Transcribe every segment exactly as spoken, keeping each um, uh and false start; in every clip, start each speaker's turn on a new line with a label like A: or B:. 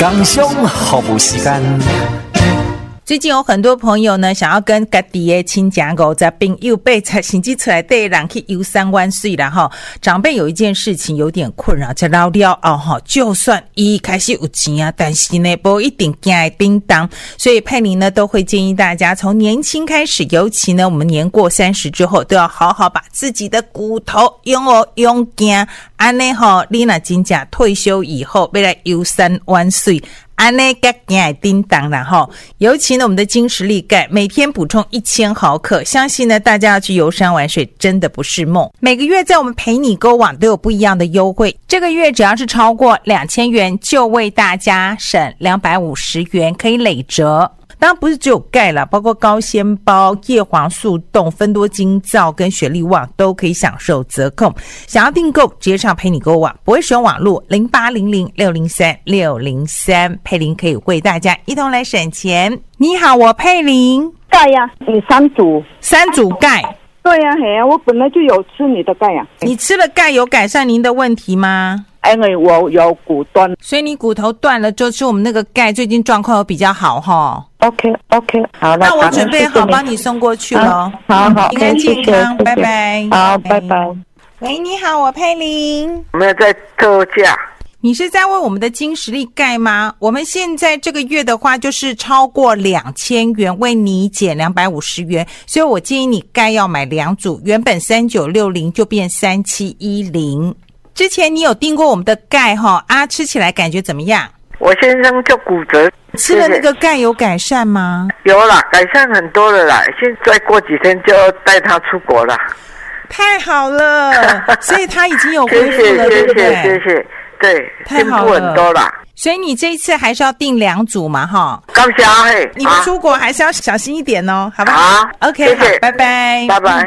A: 工商服务时间。
B: 最近有很多朋友呢，想要跟家己的亲戚五十朋友八十甚至出来的人去游山玩水啦哈。长辈有一件事情有点困扰，才老了哦哈。就算一开始有钱啊，但是呢不一定行会叮当。所以佩玲呢都会建议大家从年轻开始，尤其呢我们年过三十之后，都要好好把自己的骨头用哦用行。安尼哈，你若真正退休以后要来游山玩水。安内个钙叮当啦哈，尤其呢，我们的金石力钙每天补充一千毫克，相信呢大家要去游山玩水真的不是梦。每个月在我们陪你购网都有不一样的优惠，这个月只要是超过两千元，就为大家省两百五十元，可以累折。当然不是只有钙啦，包括高纤包、叶黄素冻、芬多精皂跟雪力旺都可以享受折扣。想要订购，直接上陪你购网，不会使用网络零八零零六零三六零三，佩玲可以为大家一同来省钱。你好，我佩玲。
C: 钙呀、啊，你三组，
B: 三组钙。
C: 对呀、啊，嘿呀，我本来就有吃你的钙呀、啊。
B: 你吃了钙有改善您的问题吗？
C: 因为我有骨断，
B: 所以你骨头断了就吃我们那个钙，最近状况有比较好齁。
C: OK OK， 好了，
B: 那我准备好帮你送过去了。
C: 好好，
B: 平安健康，拜拜。
C: 好，拜拜。
B: 喂，你好，我佩玲。
D: 我们有在特价。
B: 你是在为我们的金石力钙吗？我们现在这个月的话，就是超过两千元，为你减两百五十元，所以我建议你钙要买两组，原本三九六零就变三七一零。之前你有订过我们的钙哈啊，吃起来感觉怎么样？
D: 我先生就骨折，
B: 吃了那个钙有改善吗？
D: 有啦，改善很多了啦。现在过几天就带他出国了。
B: 太好了，所以他已经有恢复了，
D: 谢谢
B: 对不对？
D: 谢谢谢谢，对，进步很多啦。
B: 所以你这一次还是要订两组嘛哈？
D: 感谢嘿，
B: 你们出国还是要小心一点哦，好不好？
D: 好
B: ，OK，
D: 谢谢，
B: 好，拜拜，
D: 拜拜。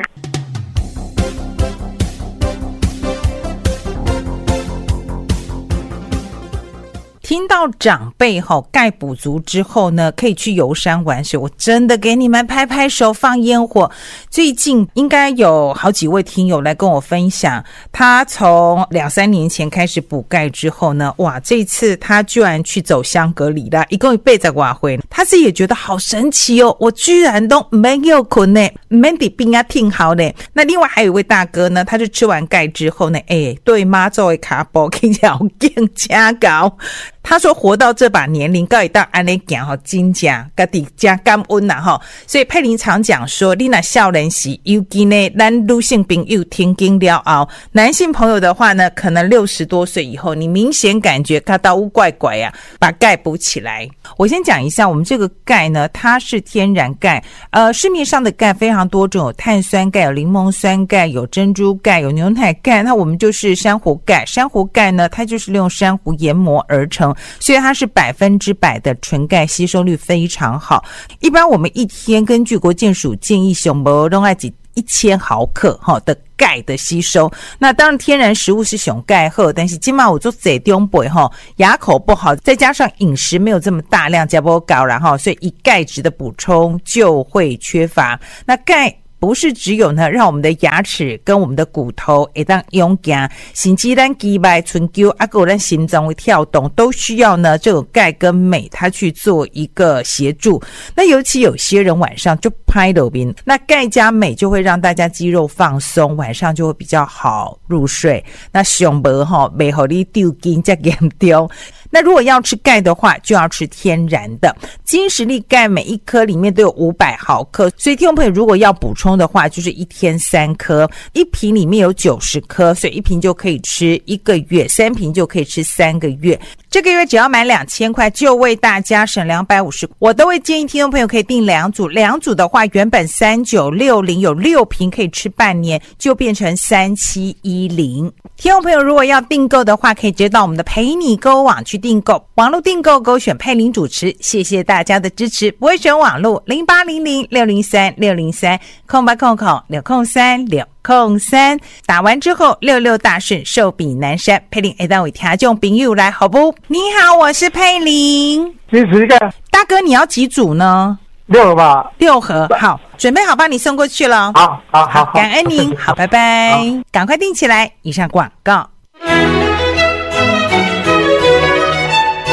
B: 听到长辈吼钙补足之后呢，可以去游山玩水，我真的给你们拍拍手放烟火。最近应该有好几位听友来跟我分享，他从两三年前开始补钙之后呢，哇，这次他居然去走香格里拉，一共一辈子瓦回，他自己也觉得好神奇哦，我居然都没有困呢，没得病啊，挺好的。那另外还有一位大哥呢，他就吃完钙之后呢，哎，对妈做的卡波听起来好更加高。他说活到这把年龄到底到安尼行吼真正家己加感恩啦吼，所以佩玲常讲说你若少年时尤其呢咱女性朋友听经了后，男性朋友的话呢可能六十多岁以后你明显感觉看到乌怪怪啊，把钙补起来。我先讲一下我们这个钙呢，它是天然钙，呃市面上的钙非常多种，有碳酸钙，有柠檬酸钙，有珍珠钙，有牛奶钙，那我们就是珊瑚钙。珊瑚钙呢它就是利用珊瑚研磨而成，所以它是百分之百的纯钙，吸收率非常好。一般我们一天根据国健署建议熊猫都爱几一千毫克的钙的吸收。那当然天然食物是熊钙好，但是今晚我做这中北牙口不好，再加上饮食没有这么大量加不高，然后所以以钙质的补充就会缺乏。那钙不是只有呢让我们的牙齿跟我们的骨头会当勇敢，甚至咱肌脉春灸啊还有咱心脏会跳动，都需要呢这种钙跟镁它去做一个协助。那尤其有些人晚上就拍路边，那钙加镁就会让大家肌肉放松，晚上就会比较好入睡。那上无吼袂互你丢筋才严重。那如果要吃钙的话，就要吃天然的。金石力钙每一颗里面都有五百毫克，所以听众朋友如果要补充的话，就是一天三颗，一瓶里面有九十颗，所以一瓶就可以吃一个月，三瓶就可以吃三个月。这个月只要买两千块，就为大家省两百五十。我都会建议听众朋友可以订两组，两组的话原本三九六零有六瓶可以吃半年，就变成三七一零。听众朋友如果要订购的话，可以直接到我们的陪你购网去订购，网络订购勾选佩玲主持。谢谢大家的支持，不会选网络零八零零六零三六零三空八空空六空三六空三，打完之后六六大顺，寿比南山。佩玲会当为听众朋友来好不？你好，我是佩玲。
E: 几十个
B: 大哥，你要几组呢？
E: 六个吧。
B: 六盒，好，准备好帮你送过去了。
E: 好好好，
B: 感恩您，好，拜拜，赶快订起来。以上广告。
A: 就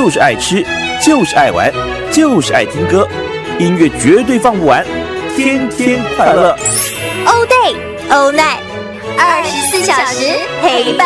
F: 就是爱吃，就是爱玩，就是爱听歌，音乐绝对放不完，天天快乐。
G: All day, all night，二十四小时陪伴。